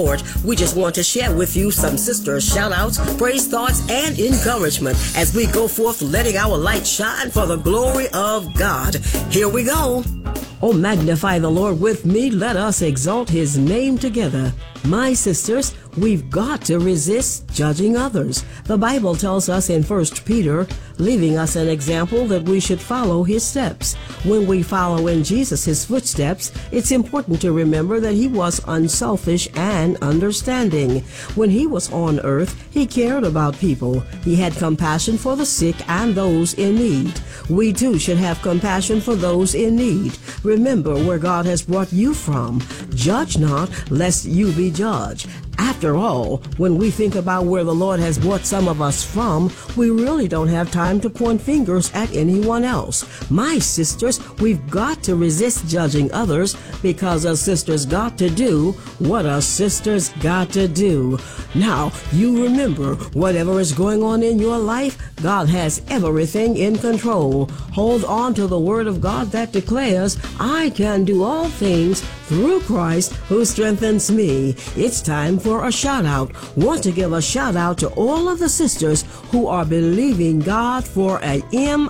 We just want to share with you some sisters shout outs, praise thoughts, and encouragement as we go forth letting our light shine for the glory of God. Here we go. Oh, magnify the Lord with me. Let us exalt his name together. My sisters, we've got to resist judging others. The Bible tells us in 1 Peter, leaving us an example that we should follow his steps. When we follow in Jesus' footsteps, it's important to remember that he was unselfish and understanding. When he was on earth, he cared about people. He had compassion for the sick and those in need. We too should have compassion for those in need. Remember where God has brought you from. Judge not, lest you be judged. After all, when we think about where the Lord has brought some of us from, we really don't have time to point fingers at anyone else. My sisters, we've got to resist judging others because a sister's got to do what a sister's got to do. Now, you remember, whatever is going on in your life, God has everything in control. Hold on to the word of God that declares, I can do all things through Christ who strengthens me. It's time for a shout out. Want to give a shout out to all of the sisters who are believing God for a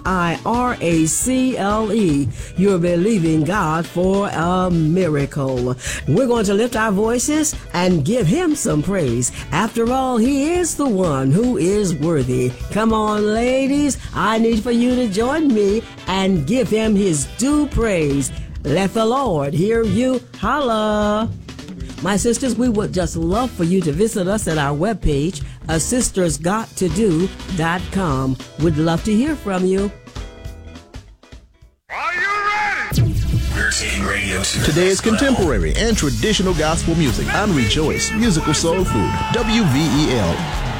miracle. You're believing God for a miracle. We're going to lift our voices and give him some praise. After all, he is the one who is worthy. Come on, ladies. I need for you to join me and give him his due praise. Let the Lord hear you holla. My sisters, we would just love for you to visit us at our webpage, asistersgottodo.com. We'd love to hear from you. Are you ready? We're taking radio to Today's contemporary and traditional gospel music on Rejoice Musical Soul Food, WVEL.